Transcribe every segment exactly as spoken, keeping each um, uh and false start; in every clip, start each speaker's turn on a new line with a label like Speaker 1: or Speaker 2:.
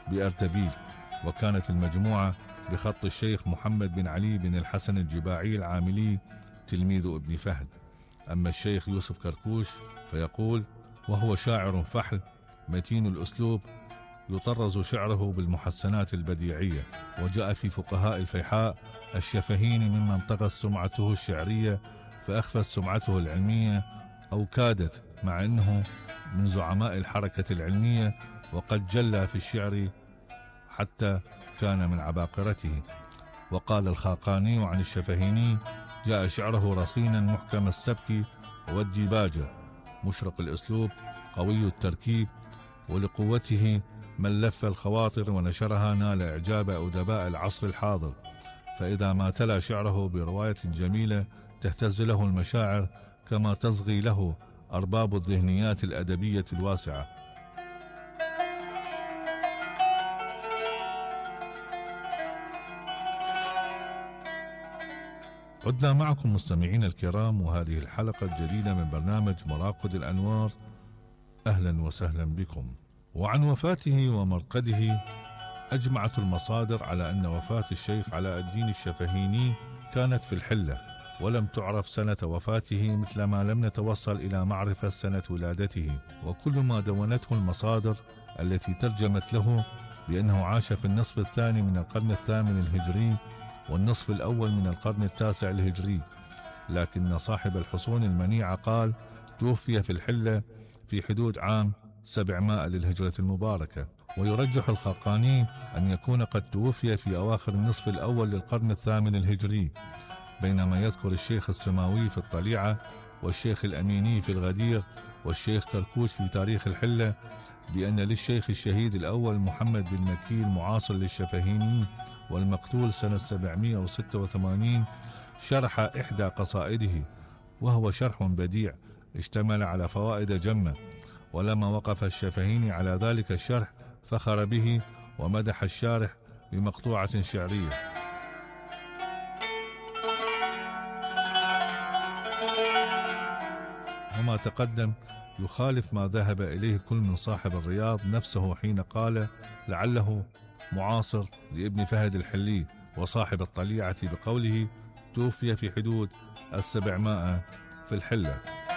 Speaker 1: بأرتبيل، وكانت المجموعة بخط الشيخ محمد بن علي بن الحسن الجباعي العاملي تلميذ ابن فهد. أما الشيخ يوسف كركوش فيقول: وهو شاعر فحل متين الأسلوب، يطرز شعره بالمحسنات البديعية. وجاء في فقهاء الفيحاء الشفهيني ممن طغت سمعته الشعرية فأخفت سمعته العلمية، أو كادت، مع أنه من زعماء الحركة العلمية، وقد جلى في الشعر حتى كان من عباقرته. وقال الخاقاني عن الشفهيني: جاء شعره رصينا محكم السبك والديباجة، مشرق الأسلوب قوي التركيب، ولقوته من لف الخواطر ونشرها نال إعجاب أدباء العصر الحاضر، فإذا ما تلا شعره برواية جميلة تهتز له المشاعر كما تصغي له أرباب الذهنيات الأدبية الواسعة. عدنا معكم مستمعين الكرام، وهذه الحلقة الجديدة من برنامج مراقد الأنوار. أهلا وسهلا بكم. وعن وفاته ومرقده أجمعت المصادر على أن وفاة الشيخ علاء الدين الشفهيني كانت في الحلة، ولم تعرف سنة وفاته، مثل ما لم نتوصل إلى معرفة سنة ولادته. وكل ما دونته المصادر التي ترجمت له بأنه عاش في النصف الثاني من القرن الثامن الهجري والنصف الأول من القرن التاسع الهجري، لكن صاحب الحصون المنيعة قال توفي في الحلة في حدود عام سبعمائة للهجرة المباركة. ويرجح الخاقاني أن يكون قد توفي في أواخر النصف الأول للقرن الثامن الهجري، بينما يذكر الشيخ السماوي في الطليعة والشيخ الأميني في الغدير والشيخ كركوش في تاريخ الحلة بأن للشيخ الشهيد الأول محمد بن مكي المعاصر للشفهيني والمقتول سنة سبعمائة وستة وثمانين شرح إحدى قصائده، وهو شرح بديع اشتمل على فوائد جمة. ولما وقف الشفهيني على ذلك الشرح فخر به ومدح الشارح بمقطوعة شعرية. وما تقدم يخالف ما ذهب إليه كل من صاحب الرياض نفسه حين قال لعله معاصر لابن فهد الحلي، وصاحب الطليعة بقوله توفي في حدود السبعمائة في الحلة.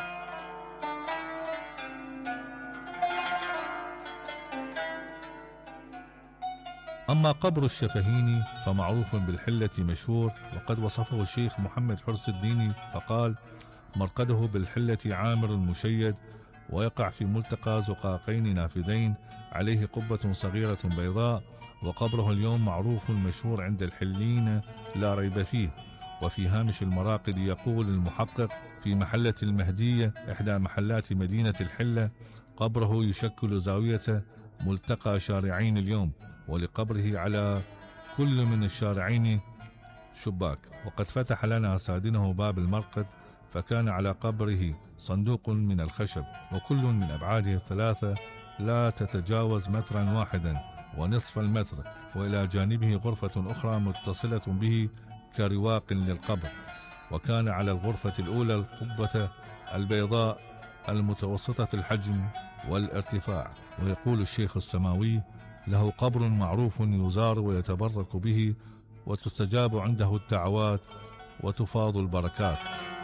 Speaker 1: أما قبر الشفهيني فمعروف بالحلة مشهور، وقد وصفه الشيخ محمد حرس الديني فقال مرقده بالحلة عامر المشيد، ويقع في ملتقى زقاقين نافذين عليه قبة صغيرة بيضاء، وقبره اليوم معروف مشهور عند الحلين لا ريب فيه. وفي هامش المراقد يقول المحقق في محلة المهدية إحدى محلات مدينة الحلة قبره يشكل زاوية ملتقى شارعين اليوم، ولقبره على كل من الشارعين شباك. وقد فتح لنا سادنه باب المرقد فكان على قبره صندوق من الخشب، وكل من أبعاده الثلاثة لا تتجاوز مترا واحدا ونصف المتر، وإلى جانبه غرفة أخرى متصلة به كرواق للقبر. وكان على الغرفة الأولى القبة البيضاء المتوسطة الحجم والارتفاع. ويقول الشيخ السماوي له قبر معروف يزار ويتبرك به، وتستجاب عنده الدعوات وتفاض البركات.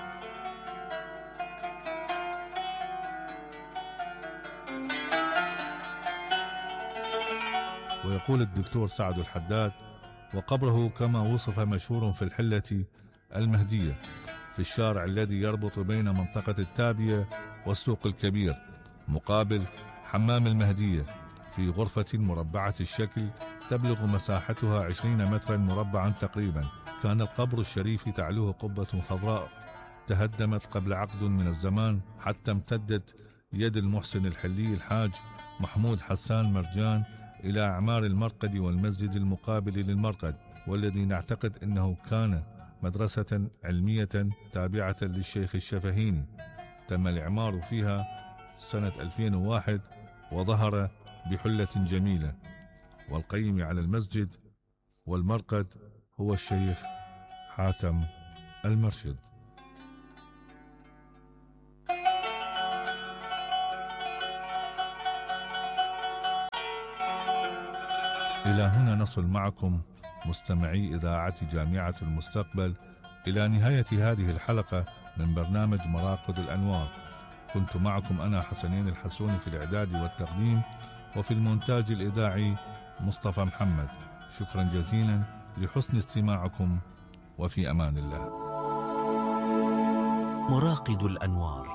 Speaker 1: ويقول الدكتور سعد الحداد وقبره كما وصف مشهور في الحلة المهدية في الشارع الذي يربط بين منطقة التابية والسوق الكبير مقابل حمام المهدية، في غرفة مربعة الشكل تبلغ مساحتها عشرين مترا مربعا تقريبا. كان القبر الشريف تعلوه قبة خضراء تهدمت قبل عقد من الزمان حتى امتدت يد المحسن الحلي الحاج محمود حسان مرجان إلى أعمار المرقد والمسجد المقابل للمرقد، والذي نعتقد أنه كان مدرسة علمية تابعة للشيخ الشفهيني. تم الإعمار فيها سنة ألفين وواحد وظهر بحلة جميلة. والقيم على المسجد والمرقد هو الشيخ حاتم المرشد. إلى هنا نصل معكم مستمعي إذاعة جامعة المستقبل إلى نهاية هذه الحلقة من برنامج مراقد الأنوار. كنت معكم أنا حسنين الحسوني في الإعداد والتقديم، وفي المونتاج الإذاعي مصطفى محمد. شكرا جزيلا لحسن استماعكم، وفي أمان الله.
Speaker 2: مراقد الأنوار،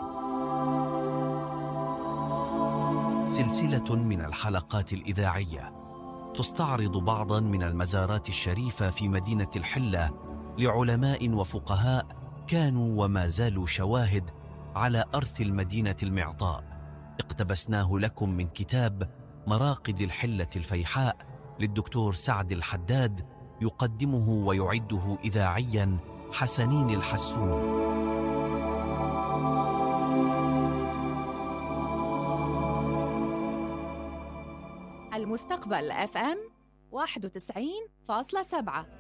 Speaker 2: سلسلة من الحلقات الإذاعية تستعرض بعضا من المزارات الشريفة في مدينة الحلة لعلماء وفقهاء كانوا وما زالوا شواهد على أرث المدينة المعطاء. اقتبسناه لكم من كتاب مراقد الحلة الفيحاء للدكتور سعد الحداد، يقدمه ويعده إذاعيا حسنين الحسون.
Speaker 3: المستقبل اف ام واحد وتسعين فاصلة سبعة.